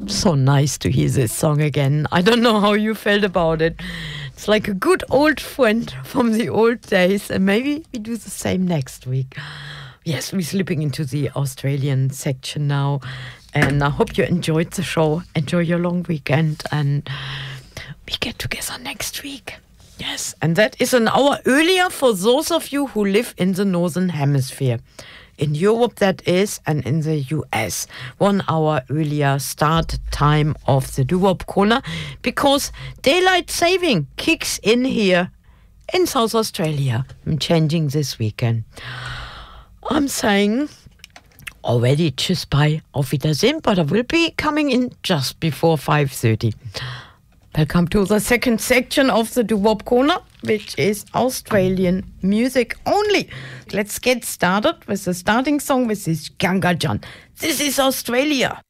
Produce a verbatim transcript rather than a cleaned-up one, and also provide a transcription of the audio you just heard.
So nice to hear this song again. I don't know how you felt about it. It's like a good old friend from the old days, and maybe we do the same next week. Yes, we're slipping into the Australian section now, and I hope you enjoyed the show. Enjoy your long weekend, and we get together next week. Yes, and that is an hour earlier for those of you who live in the Northern Hemisphere. In Europe, that is, and in the U S. One hour earlier start time of the Doo-Wop Corner, because daylight saving kicks in here in South Australia. I'm changing this weekend. I'm saying already tschüss, bye, auf Wiedersehen, but I will be coming in just before five thirty. Welcome to the second section of the Doo-Wop Corner, which is Australian music only. Let's get started with the starting song, with this Ganga Jan. This is Australia.